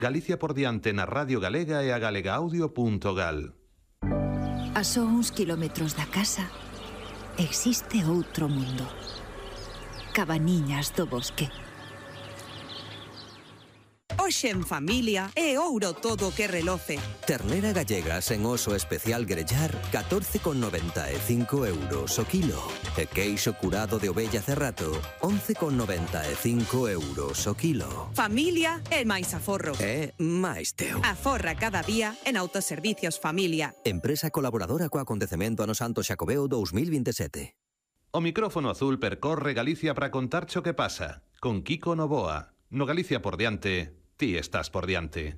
Galicia por diante na Radio Galega e a galegaaudio.gal. A só uns kilómetros da casa existe outro mundo. Cabaniñas do bosque. Hoxe en familia é ouro todo o que reloce. Ternera gallega sen oso especial grellar, 14,95 euros o kilo. E queixo curado de ovella cerrato, 11,95 euros o kilo. Familia é máis aforro. É máis teu. Aforra cada día en Autoservicios Familia. Empresa colaboradora co acontecemento ano Santo Xacobeo 2027. O micrófono azul percorre Galicia para contarche o que pasa. Con Kiko Novoa. No Galicia por diante, ti estás por diante.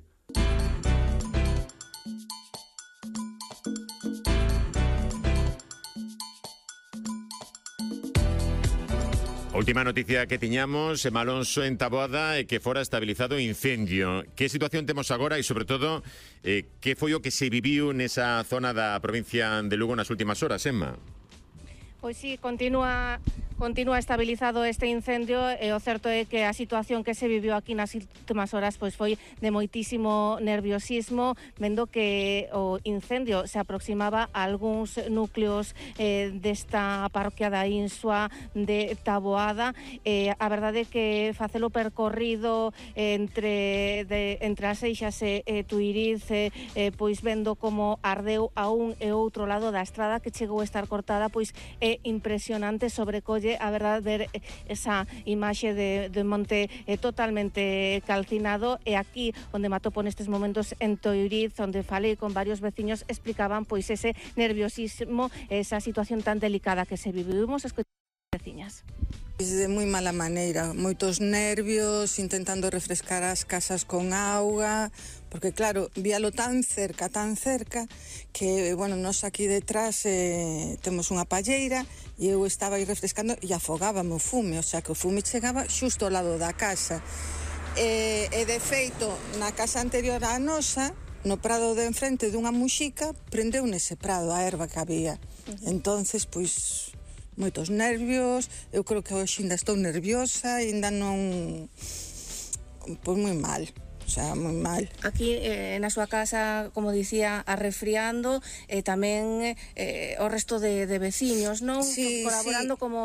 Última noticia que tiñamos, Malonso en Taboada e que fora estabilizado o incendio. Que situación temos agora e, sobre todo, que foi o que se viviu nesa zona da provincia de Lugo nas últimas horas, Emma? Pois sí, continúa estabilizado este incendio e o certo é que a situación que se viviu aquí nas últimas horas pois foi de moitísimo nerviosismo, vendo que o incendio se aproximaba a algúns núcleos desta parroquia da Insua de Taboada. A verdade é que facelo percorrido entre as Seixas e Tuiriz, pois vendo como ardeu a un e outro lado da estrada que chegou a estar cortada, pois é impresionante, sobrecolle a verdade ver esa imaxe de monte totalmente calcinado. E aquí onde me atopo nestes momentos en Tuiriz, onde falei con varios veciños, explicaban pois ese nerviosismo, esa situación tan delicada que se vivimos. Escoitamos veciñas. De moi mala maneira, moitos nervios, intentando refrescar as casas con auga, porque claro, víalo tan cerca, que, bueno, nós aquí detrás temos unha palleira e eu estaba aí refrescando e afogábame o fume, o sea que o fume chegaba xusto ao lado da casa. E de feito, na casa anterior á nosa, no prado de enfrente dunha muxica, prendeu nese prado a erva que había. Entonces, pois, moitos nervios, eu creo que hoxe ainda estou nerviosa, ainda non... Pois moi mal, o sea, moi mal. Aquí na súa casa, como dicía, arrefriando, e tamén o resto de veciños, non? Sí, colaborando sí.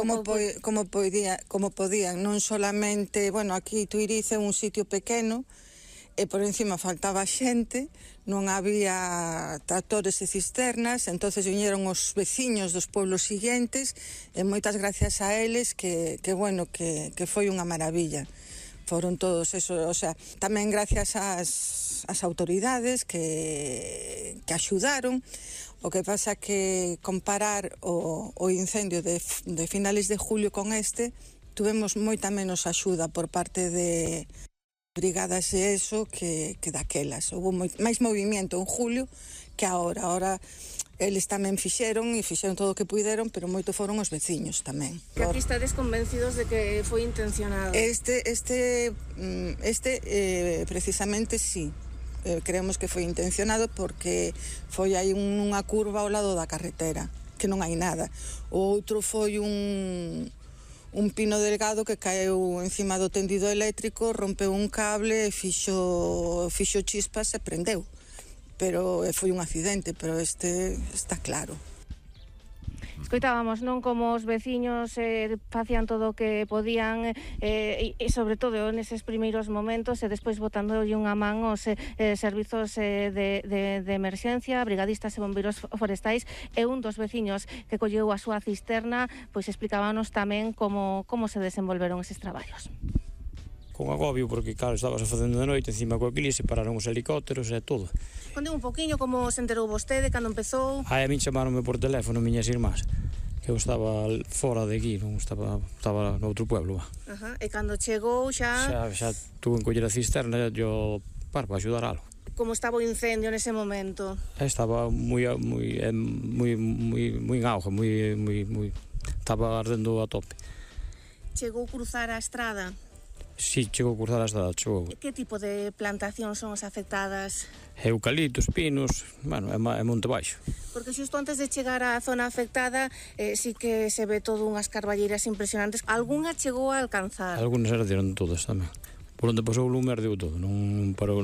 como podían, non solamente, bueno, aquí Tuiriz é un sitio pequeno, e por encima faltaba xente, non había tractores e cisternas, entonces viñeron os veciños dos pueblos siguientes, e moitas gracias a eles que foi unha maravilla. Foron todos eso, o sea, tamén gracias ás autoridades que axudaron. O que pasa que comparar o incendio de finales de julio con este, tuvemos moita menos axuda por parte de brigadas e eso que daquelas. Houve máis movimento en julio que ahora eles tamén fixeron todo o que puideron, pero moito foron os veciños tamén. Que aquí estades convencidos de que foi intencionado? Precisamente sí. Creemos que foi intencionado porque foi aí unha curva ao lado da carretera, que non hai nada. O outro foi un pino delgado que caeu encima do tendido eléctrico, rompeu un cable e fixo chispas e prendeu. Pero foi un accidente, pero este está claro. Escoitábamos, non, como os veciños facían todo o que podían, e sobre todo neses primeiros momentos, e despois botándolle unha man aos servizos de emerxencia, brigadistas e bombeiros forestais, e un dos veciños que colleu a súa cisterna, pois explicábanos tamén como se desenvolveron eses traballos. Con agobio, porque claro, estabas facendo de noite encima coa eclipse, pararon os helicópteros e todo. Conte un poquinho como se enterou vostede cando empezou. A min chamaronme por teléfono miñas irmás, que eu estaba fora de aquí, non estaba no outro pueblo. E cando chegou xa tuve que coller a cisterna para axudar algo. Como estaba o incendio nese momento? Estaba moi en auge, estaba ardendo a tope. Chegou cruzar a estrada? Si, chegou a cruzar a estrada, chegou. Que tipo de plantacións son as afectadas? Eucaliptos, pinos, bueno, é monte baixo. Porque xusto antes de chegar á zona afectada, sí que se ve todo unhas carballeiras impresionantes. Algúna chegou a alcanzar? Algúnas arderon todas tamén. por onde pasou o lume ardeu todo, non parou